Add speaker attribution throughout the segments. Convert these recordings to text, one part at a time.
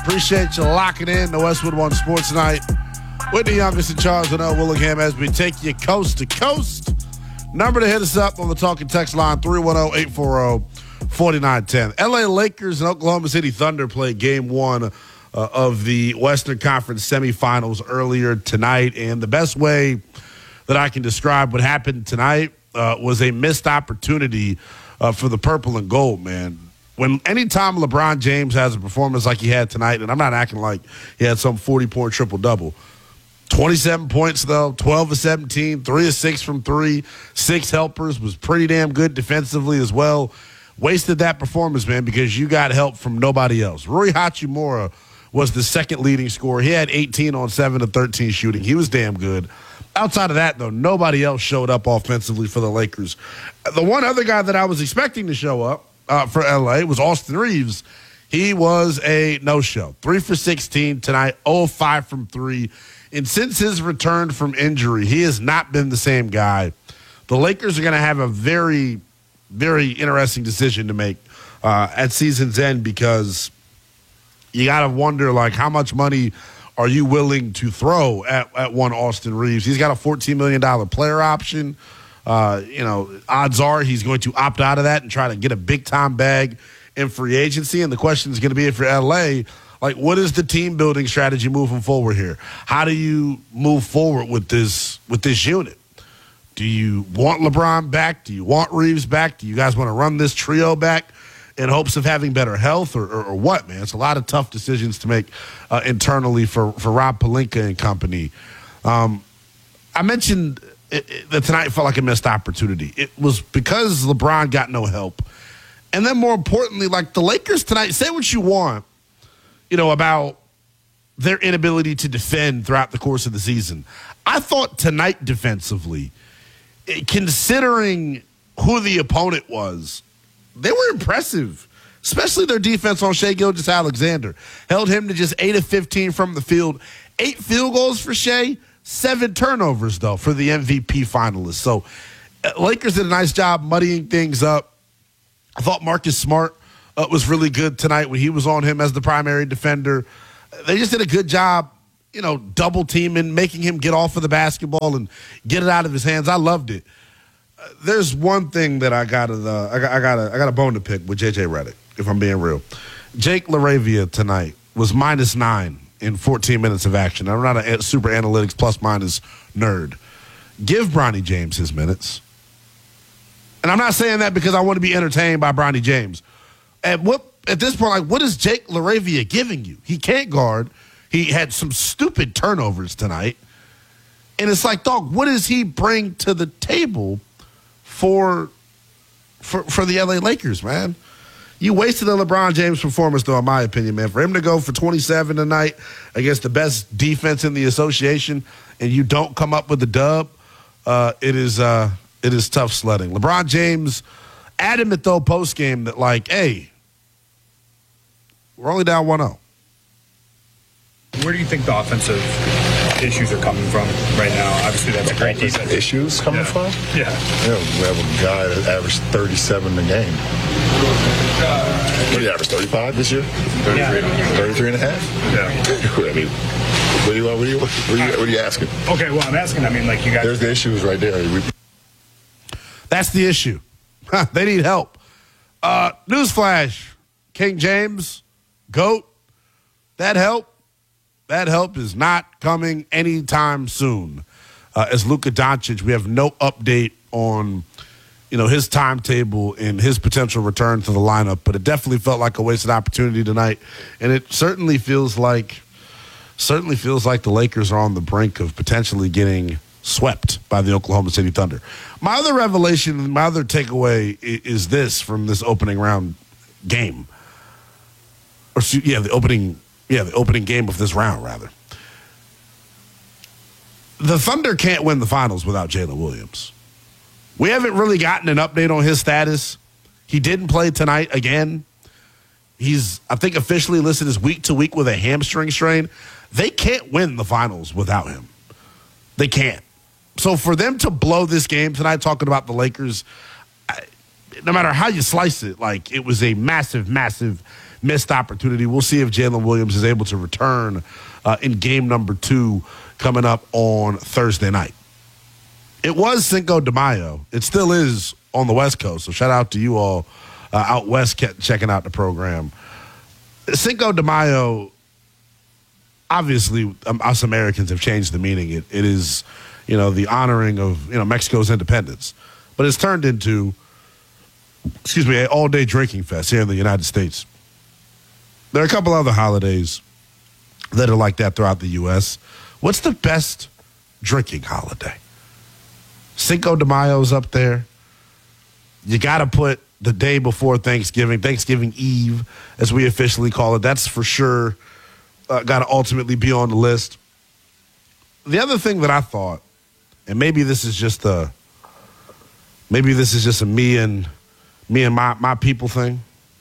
Speaker 1: Appreciate you locking in the Westwood One Sports Night with the youngest in charge, Linnell Willingham, as we take you coast to coast. Number to hit us up on the talking text line, 310-840-4910. LA Lakers and Oklahoma City Thunder played game one of the Western Conference semifinals earlier tonight. And the best way that I can describe what happened tonight was a missed opportunity for the purple and gold, man. Anytime LeBron James has a performance like he had tonight, and I'm not acting like he had some 40-point triple-double, 27 points, though, 12 of 17, 3 of 6 from 3, 6 helpers, was pretty damn good defensively as well. Wasted that performance, man, because you got help from nobody else. Rui Hachimura was the second leading scorer. He had 18 on 7 of 13 shooting. He was damn good. Outside of that, though, nobody else showed up offensively for the Lakers. The one other guy that I was expecting to show up for L.A. was Austin Reeves. He was a no-show. 3 for 16 tonight, 0 5 from 3. And since his return from injury, he has not been the same guy. The Lakers are going to have a very, very interesting decision to make at season's end, because you got to wonder, like, how much money are you willing to throw at one Austin Reeves? He's got a $14 million player option. Odds are he's going to opt out of that and try to get a big-time bag in free agency. And the question is going to be, if you're L.A., like, what is the team-building strategy moving forward here? How do you move forward with this unit? Do you want LeBron back? Do you want Reeves back? Do you guys want to run this trio back in hopes of having better health, or what, man? It's a lot of tough decisions to make internally for Rob Pelinka and company. I mentioned that tonight felt like a missed opportunity. It was because LeBron got no help. And then more importantly, like, the Lakers tonight, say what you want, about their inability to defend throughout the course of the season. I thought tonight defensively, considering who the opponent was, they were impressive, especially their defense on Shai Gilgeous-Alexander. Held him to just 8 of 15 from the field. 8 field goals for Shai, 7 turnovers, though, for the MVP finalists. So Lakers did a nice job muddying things up. I thought Marcus Smart was really good tonight when he was on him as the primary defender. They just did a good job, double teaming, making him get off of the basketball and get it out of his hands. I loved it. There's one thing that I got a bone to pick with JJ Redick, if I'm being real. Jake LaRavia tonight was -9 in 14 minutes of action. I'm not a super analytics plus-minus nerd. Give Bronny James his minutes. And I'm not saying that because I want to be entertained by Bronny James. At this point, like, what is Jake LaRavia giving you? He can't guard. He had some stupid turnovers tonight. And it's like, dog, what does he bring to the table for the LA Lakers, man? You wasted a LeBron James performance, though, in my opinion, man. For him to go for 27 tonight against the best defense in the association and you don't come up with the dub, it is tough sledding. LeBron James adamant, though, post-game that, like, hey, we're only down 1-0.
Speaker 2: Where do you think the offensive issues are coming from right now? Obviously, that's a great defense.
Speaker 3: Issues coming from?
Speaker 2: Yeah.
Speaker 3: We have a guy that averaged 37 a game. What do you average, 35 this year? 33 and a half?
Speaker 2: Yeah.
Speaker 3: I mean, what are you asking?
Speaker 2: Okay, well, I'm asking, like, you guys.
Speaker 3: There's the issues right there.
Speaker 1: That's the issue. They need help. Newsflash, King James, GOAT, that help is not coming anytime soon. As Luka Doncic, we have no update on, his timetable and his potential return to the lineup, but it definitely felt like a wasted opportunity tonight. And it certainly feels like the Lakers are on the brink of potentially getting swept by the Oklahoma City Thunder. My other revelation, my other takeaway is this from this opening round game. The opening game of this round, rather. The Thunder can't win the finals without Jalen Williams. We haven't really gotten an update on his status. He didn't play tonight again. He's, I think, officially listed as week to week with a hamstring strain. They can't win the finals without him. They can't. So for them to blow this game tonight, talking about the Lakers, no matter how you slice it, like, it was a massive, massive missed opportunity. We'll see if Jalen Williams is able to return in game number 2 coming up on Thursday night. It was Cinco de Mayo. It still is on the West Coast, so shout out to you all out west checking out the program. Cinco de Mayo, obviously, us Americans have changed the meaning. It is, the honoring of, Mexico's independence. But it's turned into, an all-day drinking fest here in the United States. There are a couple other holidays that are like that throughout the U.S. What's the best drinking holiday? Cinco de Mayo's up there. You got to put the day before Thanksgiving, Thanksgiving Eve, as we officially call it. That's for sure got to ultimately be on the list. The other thing that I thought, and maybe this is just a me and my people thing.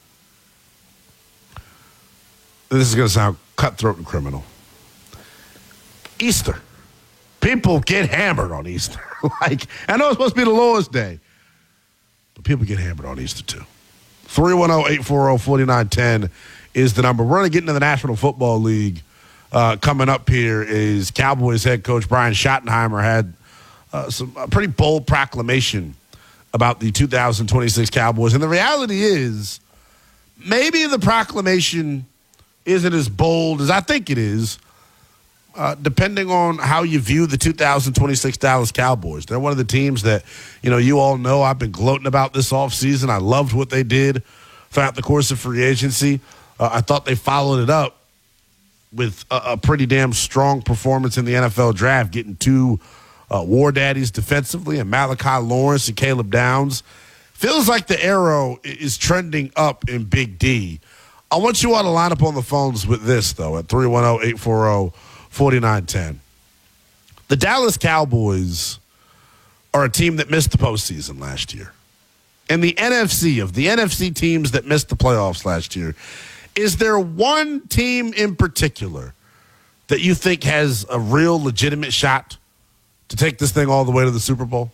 Speaker 1: This is going to sound cutthroat and criminal. Easter. People get hammered on Easter. I know it's supposed to be the Lord's Day, but people get hammered on Easter too. 310-840-4910 is the number. We're going to get into the National Football League. Coming up here is Cowboys head coach Brian Schottenheimer had a pretty bold proclamation about the 2026 Cowboys. And the reality is, maybe the proclamation isn't as bold as I think it is, depending on how you view the 2026 Dallas Cowboys. They're one of the teams that, you all know I've been gloating about this offseason. I loved what they did throughout the course of free agency. I thought they followed it up with a pretty damn strong performance in the NFL draft, getting 2 war daddies defensively, and Malachi Lawrence and Caleb Downs. Feels like the arrow is trending up in Big D. I want you all to line up on the phones with this, though, at 310-840-4910. The Dallas Cowboys are a team that missed the postseason last year. And the NFC teams that missed the playoffs last year, is there one team in particular that you think has a real legitimate shot to take this thing all the way to the Super Bowl?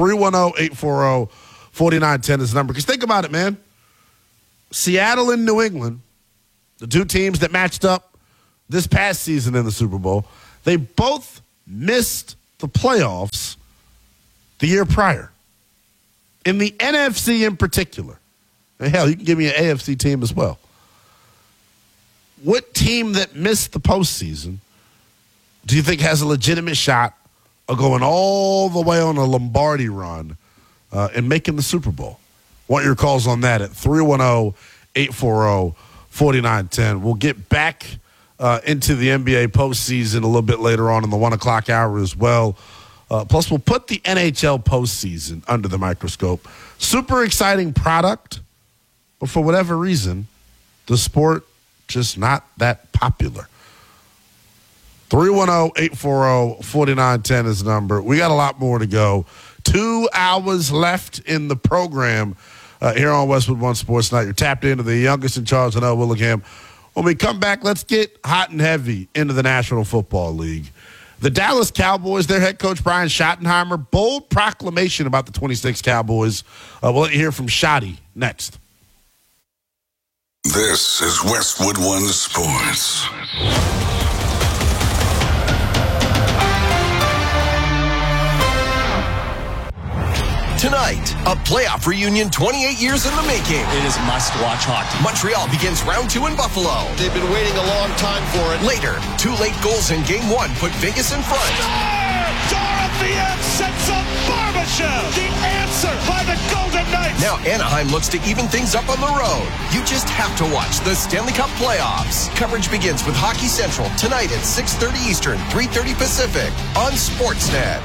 Speaker 1: 310-840-4910 is the number. Because think about it, man. Seattle and New England, the 2 teams that matched up this past season in the Super Bowl, they both missed the playoffs the year prior. In the NFC in particular, and hell, you can give me an AFC team as well. What team that missed the postseason do you think has a legitimate shot of going all the way on a Lombardi run and making the Super Bowl? Want your calls on that at 310-840-4910. We'll get back into the NBA postseason a little bit later on in the 1 o'clock hour as well. Plus, we'll put the NHL postseason under the microscope. Super exciting product, but for whatever reason, the sport just not that popular. 310-840-4910 is the number. We got a lot more to go. 2 hours left in the program here on Westwood One Sports Night. You're tapped into the youngest in charge, Janelle Willingham. When we come back, let's get hot and heavy into the National Football League. The Dallas Cowboys, their head coach Brian Schottenheimer, bold proclamation about the 26 Cowboys. We'll let you hear from Schotty next.
Speaker 4: This is Westwood One Sports.
Speaker 5: Tonight, a playoff reunion 28 years in the making.
Speaker 6: It is must-watch hockey.
Speaker 5: Montreal begins round 2 in Buffalo.
Speaker 7: They've been waiting a long time for it.
Speaker 5: Later, 2 late goals in Game 1 put Vegas in front.
Speaker 8: Dorothea sets up Barbashev. The answer by the Golden Knights.
Speaker 5: Now Anaheim looks to even things up on the road. You just have to watch the Stanley Cup playoffs. Coverage begins with Hockey Central tonight at 6:30 Eastern, 3:30 Pacific on Sportsnet.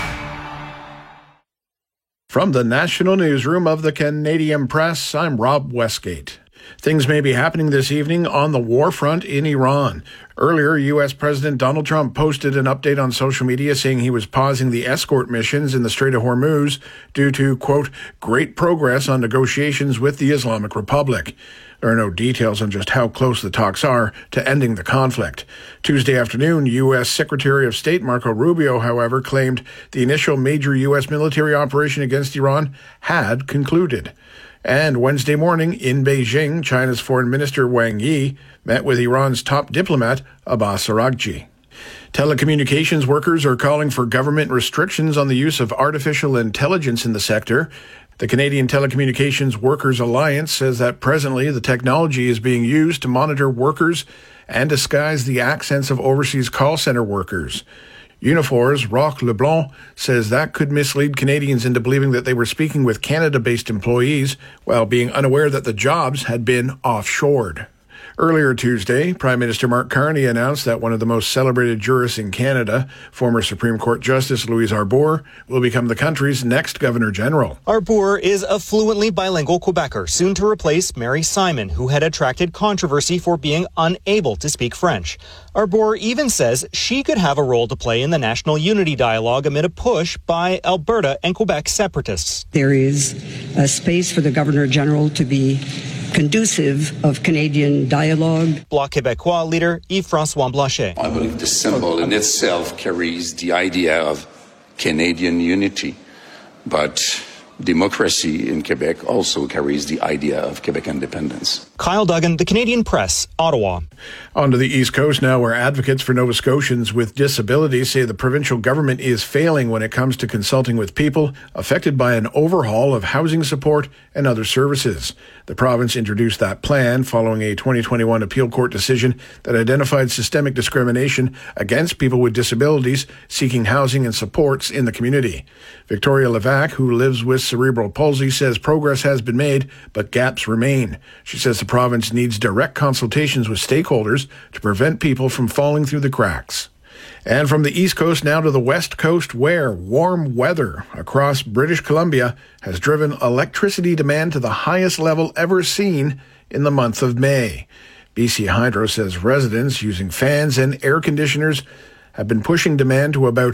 Speaker 9: From the National Newsroom of the Canadian Press, I'm Rob Westgate. Things may be happening this evening on the war front in Iran. Earlier, U.S. President Donald Trump posted an update on social media saying he was pausing the escort missions in the Strait of Hormuz due to, quote, great progress on negotiations with the Islamic Republic. There are no details on just how close the talks are to ending the conflict. Tuesday afternoon, U.S. Secretary of State Marco Rubio, however, claimed the initial major U.S. military operation against Iran had concluded. And Wednesday morning in Beijing, China's Foreign Minister Wang Yi met with Iran's top diplomat Abbas Araghchi. Telecommunications workers are calling for government restrictions on the use of artificial intelligence in the sector. The Canadian Telecommunications Workers Alliance says that presently the technology is being used to monitor workers and disguise the accents of overseas call center workers. Unifor's Roch Leblanc says that could mislead Canadians into believing that they were speaking with Canada-based employees while being unaware that the jobs had been offshored. Earlier Tuesday, Prime Minister Mark Carney announced that one of the most celebrated jurists in Canada, former Supreme Court Justice Louise Arbour, will become the country's next Governor-General.
Speaker 6: Arbour is a fluently bilingual Quebecer, soon to replace Mary Simon, who had attracted controversy for being unable to speak French. Arbour even says she could have a role to play in the national unity dialogue amid a push by Alberta and Quebec separatists.
Speaker 10: There is a space for the Governor-General to be conducive of Canadian dialogue.
Speaker 6: Bloc Québécois leader Yves-François Blanchet.
Speaker 11: I believe the symbol in itself carries the idea of Canadian unity, but democracy in Quebec also carries the idea of Quebec independence.
Speaker 6: Kyle Duggan, The Canadian Press, Ottawa.
Speaker 9: On to the East Coast now, where advocates for Nova Scotians with disabilities say the provincial government is failing when it comes to consulting with people affected by an overhaul of housing support and other services. The province introduced that plan following a 2021 appeal court decision that identified systemic discrimination against people with disabilities seeking housing and supports in the community. Victoria Levac, who lives with cerebral palsy, says progress has been made, but gaps remain. She says the province needs direct consultations with stakeholders to prevent people from falling through the cracks. And from the East Coast now to the West Coast, where warm weather across British Columbia has driven electricity demand to the highest level ever seen in the month of May. BC Hydro says residents using fans and air conditioners have been pushing demand to about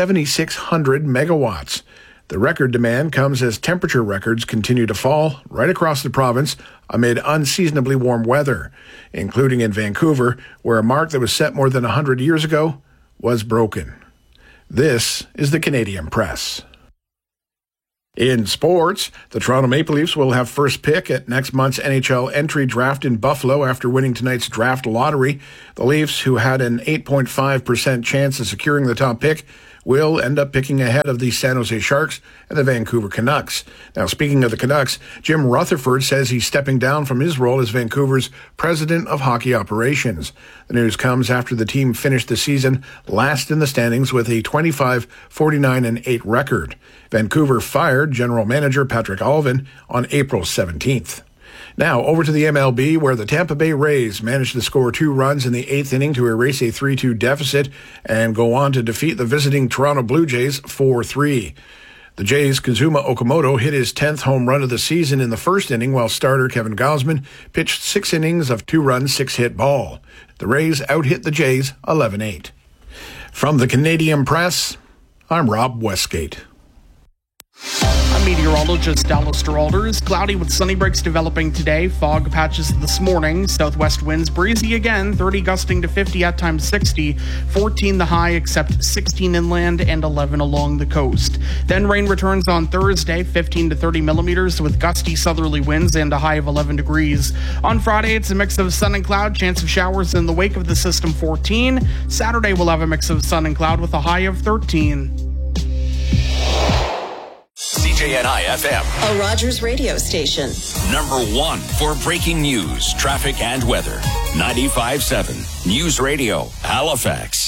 Speaker 9: 7,600 megawatts. The record demand comes as temperature records continue to fall right across the province amid unseasonably warm weather, including in Vancouver, where a mark that was set more than 100 years ago was broken. This is the Canadian Press. In sports, the Toronto Maple Leafs will have first pick at next month's NHL entry draft in Buffalo after winning tonight's draft lottery. The Leafs, who had an 8.5% chance of securing the top pick, will end up picking ahead of the San Jose Sharks and the Vancouver Canucks. Now, speaking of the Canucks, Jim Rutherford says he's stepping down from his role as Vancouver's president of hockey operations. The news comes after the team finished the season last in the standings with a 25-49-8 record. Vancouver fired general manager Patrick Alvin on April 17th. Now, over to the MLB, where the Tampa Bay Rays managed to score 2 runs in the 8th inning to erase a 3-2 deficit and go on to defeat the visiting Toronto Blue Jays 4-3. The Jays' Kazuma Okamoto hit his 10th home run of the season in the first inning, while starter Kevin Gausman pitched 6 innings of 2-run, 6-hit ball. The Rays out-hit the Jays 11-8. From the Canadian Press, I'm Rob Westgate.
Speaker 12: I'm meteorologist Alistair Alders. Cloudy with sunny breaks developing today. Fog patches this morning. Southwest winds breezy again. 30 gusting to 50, at times 60. 14 the high, except 16 inland and 11 along the coast. Then rain returns on Thursday. 15 to 30 millimeters with gusty southerly winds and a high of 11 degrees. On Friday, it's a mix of sun and cloud. Chance of showers in the wake of the system 14. Saturday, we'll have a mix of sun and cloud with a high of 13.
Speaker 13: CJNI FM,
Speaker 14: a Rogers radio station.
Speaker 13: #1 for breaking news, traffic, and weather. 95.7 News Radio, Halifax.